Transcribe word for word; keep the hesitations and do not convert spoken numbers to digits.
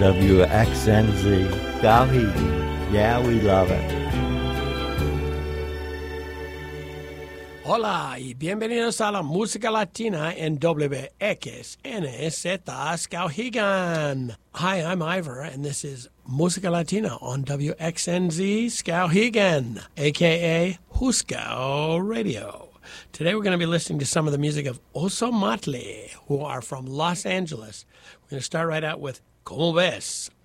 W X N Z, Skowhegan. Yeah, we love it. Hola y bienvenidos a la música latina en W X N Z Skowhegan. Hi, I'm Ivor, and this is Música Latina on W X N Z Skowhegan, a k a. Huskow Radio. Today we're going to be listening to some of the music of Oso Motley, who are from Los Angeles. We're going to start right out with Como Ves,